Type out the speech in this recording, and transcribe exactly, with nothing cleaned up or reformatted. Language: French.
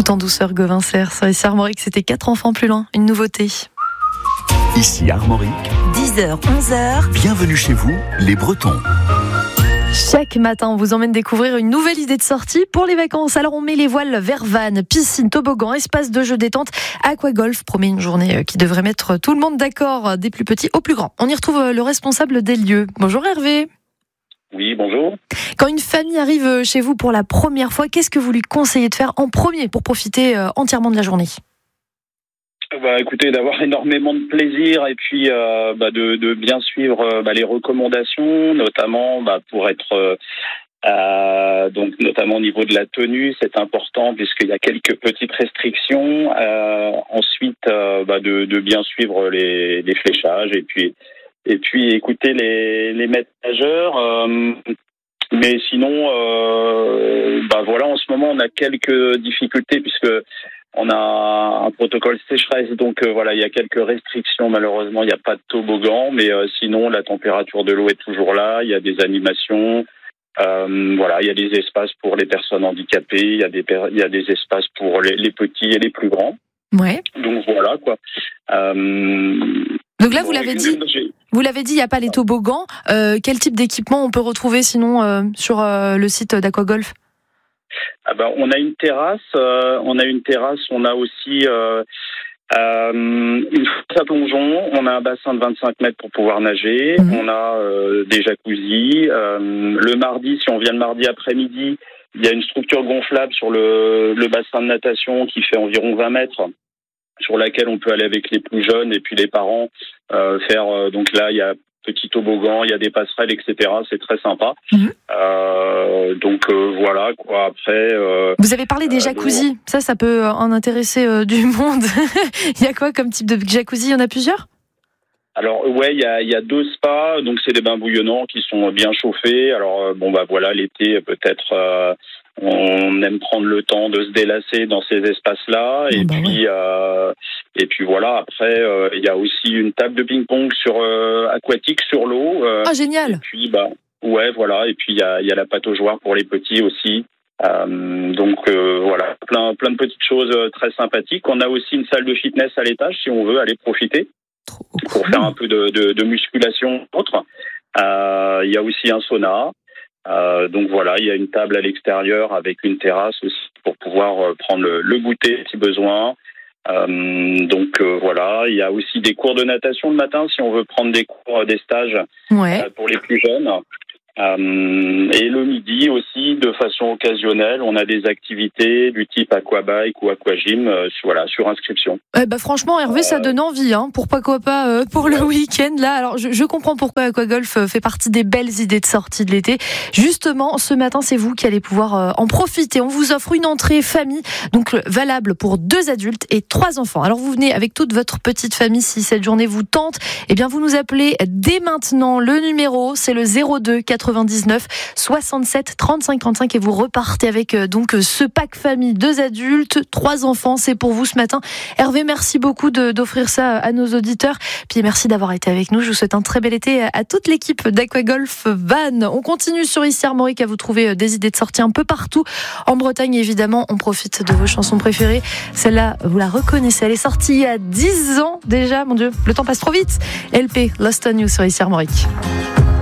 Tout en douceur, Gauvin Serre. Ici Armorique, c'était quatre enfants plus loin. Une nouveauté. Ici Armorique. dix heures, onze heures. Bienvenue chez vous, les Bretons. Chaque matin, on vous emmène découvrir une nouvelle idée de sortie pour les vacances. Alors, on met les voiles vers vannes, piscine, toboggan, espace de jeux détente, aquagolf. Promet une journée qui devrait mettre tout le monde d'accord, des plus petits aux plus grands. On y retrouve le responsable des lieux. Bonjour Hervé. Oui, bonjour. Quand une famille arrive chez vous pour la première fois, qu'est-ce que vous lui conseillez de faire en premier pour profiter entièrement de la journée ? Bah, écoutez, d'avoir énormément de plaisir et puis euh, bah, de, de bien suivre euh, bah, les recommandations, notamment bah, pour être euh, euh, donc notamment au niveau de la tenue, c'est important puisqu'il y a quelques petites restrictions. Euh, ensuite, euh, bah, de, de bien suivre les, les fléchages et puis et puis écouter les, les maîtres nageurs. Euh, mais sinon, euh, bah voilà, en ce moment, on a quelques difficultés puisque on a un protocole sécheresse, donc euh, voilà, il y a quelques restrictions. Malheureusement, il n'y a pas de toboggan, mais euh, sinon, la température de l'eau est toujours là. Il y a des animations, euh, voilà, il y a des espaces pour les personnes handicapées, il y a des il y a des espaces pour les, les petits et les plus grands. Ouais. Donc voilà quoi. Euh, donc là, bon, vous l'avez dit. J'ai... Vous l'avez dit, il n'y a pas les toboggans. Euh, quel type d'équipement on peut retrouver sinon euh, sur euh, le site d'Aquagolf ? Ah ben, on a une terrasse, euh, on a une terrasse, on a aussi euh, euh, une fosse à plongeon, on a un bassin de vingt-cinq mètres pour pouvoir nager, mmh. on a euh, des jacuzzis. Euh, le mardi, si on vient le mardi après-midi, il y a une structure gonflable sur le, le bassin de natation qui fait environ vingt mètres, sur laquelle on peut aller avec les plus jeunes et puis les parents euh, faire. Euh, donc là, il y a petit toboggan, il y a des passerelles, et cetera. C'est très sympa. Mmh. Euh, donc euh, voilà quoi. Après, euh, vous avez parlé des jacuzzis. Euh, ça, ça peut en intéresser euh, du monde. Il y a quoi comme type de jacuzzi ? Il y en a plusieurs ? Alors ouais, il y a il y a deux spas. Donc c'est des bains bouillonnants qui sont bien chauffés. Alors euh, bon bah voilà, l'été peut-être. Euh, On aime prendre le temps de se délasser dans ces espaces-là, et oh bah puis ouais. euh, et puis voilà. Après, euh, il y a aussi une table de ping-pong sur euh, aquatique sur l'eau. Euh, ah génial. Et puis bah ouais voilà. Et puis il y a il y a la pataugeoire pour les petits aussi. Euh, donc euh, voilà, plein plein de petites choses très sympathiques. On a aussi une salle de fitness à l'étage si on veut aller profiter Trop pour cool. faire un peu de, de, de musculation autre. Euh, il y a aussi un sauna. Euh, donc voilà, il y a une table à l'extérieur avec une terrasse aussi pour pouvoir euh, prendre le, le goûter si besoin. Euh, donc euh, voilà, il y a aussi des cours de natation le matin si on veut prendre des cours, euh, des stages ouais. euh, pour les plus jeunes. Euh, et le midi aussi, de façon occasionnelle, on a des activités du type aquabike ou aquagym, euh, voilà, sur inscription. Eh ben franchement, Hervé, euh... ça donne envie, hein, pourquoi pas euh, pour le week-end là. Alors, je, je comprends pourquoi Aquagolf fait partie des belles idées de sortie de l'été. Justement, ce matin, c'est vous qui allez pouvoir euh, en profiter. On vous offre une entrée famille, donc valable pour deux adultes et trois enfants. Alors, vous venez avec toute votre petite famille si cette journée vous tente. Eh bien, vous nous appelez dès maintenant. Le numéro, c'est le zéro deux quatre-vingt-dix-neuf soixante-sept trente cinquante-cinq et vous repartez avec euh, donc ce pack famille, deux adultes, trois enfants. C'est pour vous ce matin. Hervé, merci beaucoup de, d'offrir ça à nos auditeurs. Puis merci d'avoir été avec nous. Je vous souhaite un très bel été à, à toute l'équipe d'Aquagolf Vannes. On continue sur Ici Armorique à vous trouver des idées de sortie un peu partout. En Bretagne, évidemment, on profite de vos chansons préférées. Celle-là, vous la reconnaissez. Elle est sortie il y a dix ans déjà. Mon Dieu, le temps passe trop vite. L P, Lost on You sur Ici Armorique.